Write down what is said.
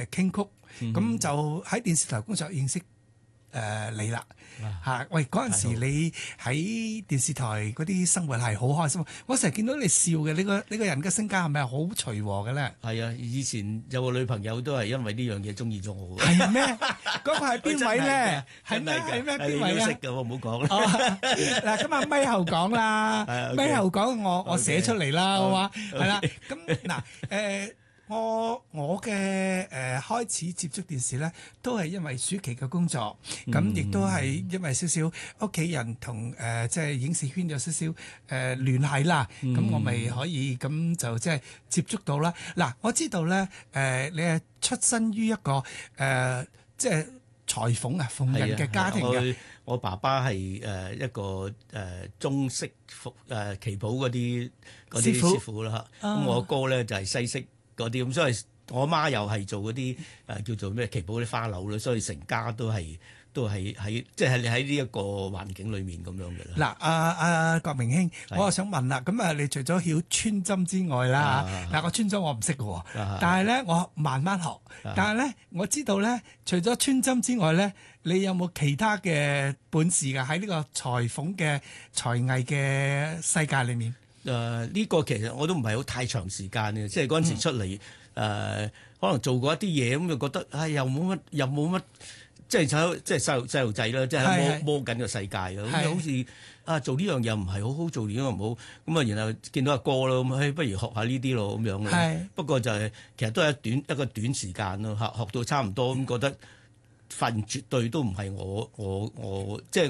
傾曲，咁就喺電視台工作認識你啦嚇。喂，嗰陣時你喺電視台嗰啲生活係好開心，我成日見到你笑嘅，你個人嘅性格係咪好隨和嘅咧？ 係啊，以前有個女朋友都係因為呢樣嘢中意咗我。 係咩？嗰個係邊位咧？係咩？係咩？邊位啊？ 識嘅，我唔好講啦。 嗱，咁啊，咪後講啦，咪後講我寫出嚟啦，好嘛？係啦，咁嗱我嘅開始接觸電視咧，都係因為暑期嘅工作，咁亦都係因為少少屋企人同即係影視圈有少少聯繫啦，咁我咪可以咁就即係接觸到啦。嗱，我知道咧你係出身於一個即係裁縫縫紉嘅家庭嘅。 我爸爸係一個中式旗袍嗰啲師傅啦，咁我哥咧就係西式嗰啲，咁所以我媽又係做嗰啲叫做咩旗袍啲花柳啦，所以成家都係喺即係你喺呢一個環境裡面咁樣嘅啦。 嗱，阿郭明興，我又想問啦，咁你除咗曉穿針之外啦，嗱，我穿針我唔識嘅喎，但係咧我慢慢學，但係咧我知道咧，除咗穿針之外咧，你有冇其他嘅本事㗎？喺呢個裁縫嘅才藝嘅世界裡面？ 呢個其實我都唔係好太長時間嘅，即係嗰陣時出嚟可能做過一啲嘢，咁就覺得又冇乜，即係細路仔啦，即係摸緊個世界嘅，咁好似做呢樣又唔係好好，做呢樣唔好，咁啊然後見到阿哥咯，咁不如學下呢啲咯咁樣嘅。不過就係其實都係一個短時間咯，學到差唔多咁覺得發現絕對都唔係我即係